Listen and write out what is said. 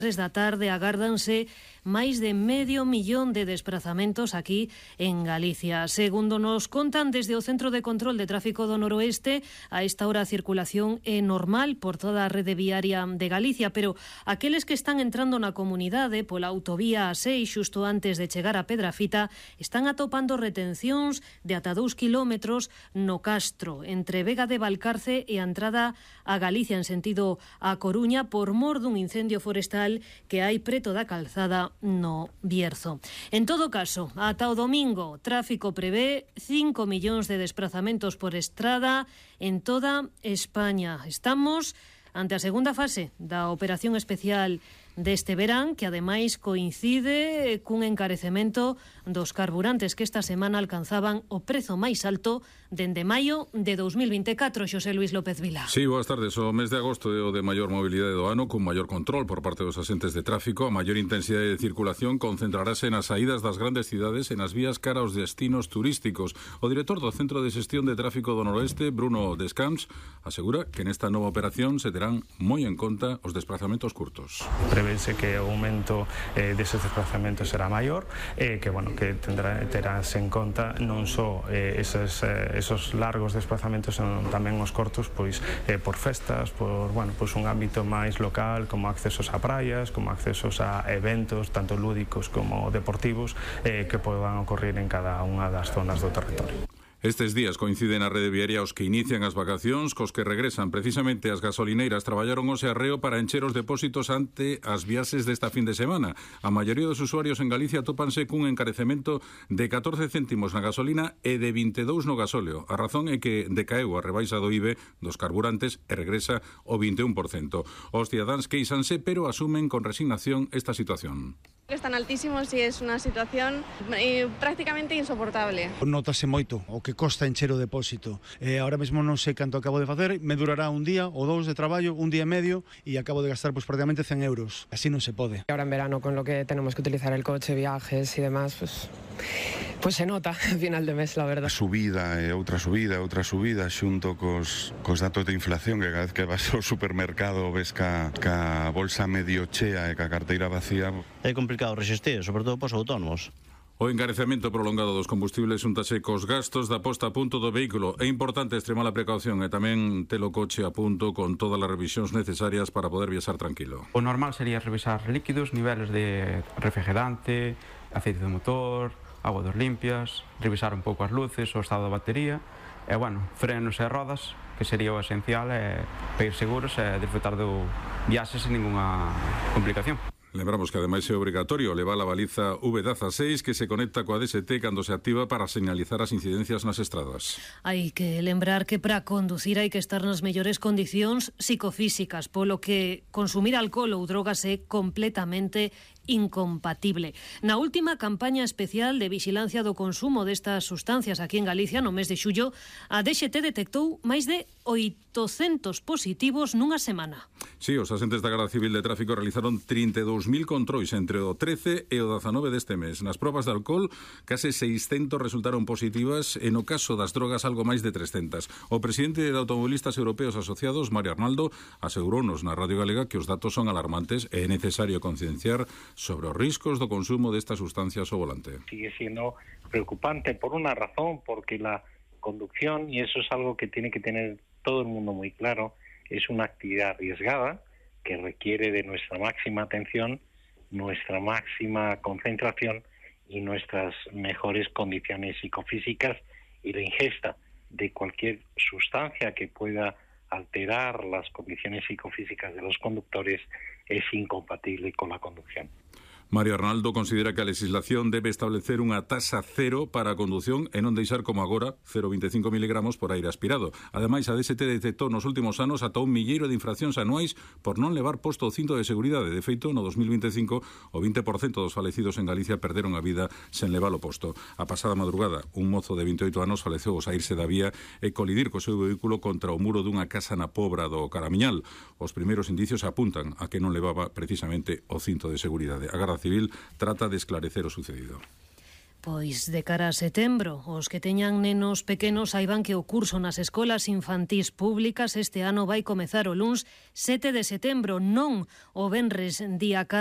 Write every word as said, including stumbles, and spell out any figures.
tres da tarde agárdanse máis de medio millón de desplazamentos aquí en Galicia. Segundo nos contan desde o Centro de Control de Tráfico do Noroeste, a esta hora a circulación é normal por toda a rede viaria de Galicia, pero aqueles que están entrando na comunidade pola autovía A seis xusto antes de chegar a Pedrafita están atopando retencións de ata dous kilómetros no Castro, entre Vega de Valcarce e a entrada a Galicia en sentido a Coruña por mor dun incendio forestal que hai preto da calzada no Bierzo. En todo caso, ata o domingo, tráfico prevé cinco millóns de desplazamentos por estrada en toda España. Estamos ante a segunda fase da operación especial deste verán, que ademais coincide cun encarecemento dos carburantes que esta semana alcanzaban o prezo máis alto dende maio de dos mil vinte e catro. Xosé Luis López Vila. Sí, boas tardes. O mes de agosto é o de maior mobilidade do ano, con maior control por parte dos asentes de tráfico. A maior intensidade de circulación concentrarase nas saídas das grandes cidades e nas vías cara aos destinos turísticos. O director do Centro de Xestión de Tráfico do Noroeste, Bruno Descamps, asegura que nesta nova operación se terán moi en conta os desplazamentos curtos. Prevese que o aumento eh, deses desplazamentos será maior e eh, que, bueno, que tendrá, terás en conta non só eh, esos, eh, esos largos desplazamentos, senón tamén os cortos, pois eh, por festas, por, bueno, pois un ámbito máis local, como accesos a praias, como accesos a eventos tanto lúdicos como deportivos eh, que podan ocorrer en cada unha das zonas do territorio. Estes días coinciden a rede viaria os que inician as vacacións cos que regresan. Precisamente as gasolineiras traballaron hoxe arreo para encher os depósitos ante as viaxes desta fin de semana. A maioría dos usuarios en Galicia tópanse cun encarecemento de catorce céntimos na gasolina e de vinte e dous no gasóleo. A razón é que decaeu a rebaixa do I V E dos carburantes e regresa o vinte e un por cento. Os cidadáns queixanse, pero asumen con resignación esta situación. Están altísimos e é unha situación eh, prácticamente insoportable. Notase moito o que costa encher o depósito. Eh, ahora mesmo non sei canto acabo de facer, me durará un día ou dous de traballo, un día e medio, e acabo de gastar pues, prácticamente cen euros. Así non se pode. Ahora en verano, con lo que tenemos que utilizar el coche, viajes y demás, pues, pues se nota al final de mes, la verdad. A subida e outra subida, outra subida, xunto cos, cos datos de inflación, que cada vez que vas ao supermercado ves ca, ca bolsa medio chea e ca carteira vacía. É complicado resistir, sobre todo para os autónomos. O encarecemento prolongado dos combustibles xuntase cos gastos da posta a punto do vehículo. É importante extremar a precaución e tamén ter o coche a punto con todas as revisións necesarias para poder viaxar tranquilo. O normal sería revisar líquidos, niveles de refrigerante, aceite de motor, auga dos limpias, revisar un pouco as luces, o estado da batería e, bueno, frenos e rodas, que sería o esencial, e para ir seguros e disfrutar do viaxe sen ninguna complicación. Lembramos que ademais é obrigatorio levar a baliza V dieciséis que se conecta coa D S T cando se activa para señalizar as incidencias nas estradas. Hai que lembrar que para conducir hai que estar nas mellores condicións psicofísicas, polo que consumir alcohol ou drogas é completamente incompatible. Na última campaña especial de vixilancia do consumo destas sustancias aquí en Galicia, no mes de xullo, a D X T detectou máis de oitocentos positivos nunha semana. Sí, os asentes da Garda Civil de Tráfico realizaron trinta e dous mil controis entre o trece e o dezanove deste mes. Nas probas de alcohol, case seiscentos resultaron positivas e no caso das drogas algo máis de trescentas. O presidente de Automovilistas Europeos Asociados, Mario Arnaldo, asegurounos na Radio Galega que os datos son alarmantes e é necesario concienciar sobre os riscos do consumo destas sustancias ao volante. Sigue siendo preocupante por una razón, porque la conducción, y eso es algo que tiene que tener todo el mundo muy claro, es una actividad arriesgada que requiere de nuestra máxima atención, nuestra máxima concentración y nuestras mejores condiciones psicofísicas, y la ingesta de cualquier sustancia que pueda alterar las condiciones psicofísicas de los conductores es incompatible con la conducción. Mario Arnaldo considera que a legislación debe establecer unha tasa cero para a condución e non deixar como agora cero vírgula vinte e cinco miligramos por aire aspirado. Ademais, a D S T detectou nos últimos anos ata un milleiro de infraccións anuais por non levar posto o cinto de seguridade. De feito, no dos mil vinte e cinco, o vinte por cento dos falecidos en Galicia perderon a vida sen levar o posto. A pasada madrugada, un mozo de vinte e oito anos faleceu ao saírse da vía e colidir co seu vehículo contra o muro dunha casa na Pobra do Caramiñal. Os primeiros indicios apuntan a que non levaba precisamente o cinto de seguridade. A Garda Civil trata de esclarecer o sucedido. Pois de cara a setembro, os que teñan nenos pequenos saiban que o curso nas escolas infantís públicas este ano vai comezar o luns sete de setembro, non o venres día